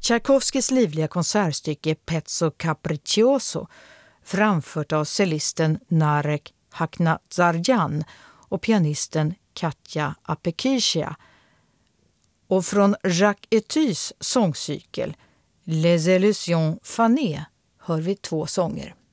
Tchaikovskys livliga konsertstycke Pezzo Capriccioso, framfört av cellisten Narek Haknazarjan och pianisten Katja Apekishia. Och från Jacques Etys sångcykel Les Illusions fanées hör vi 2 sånger.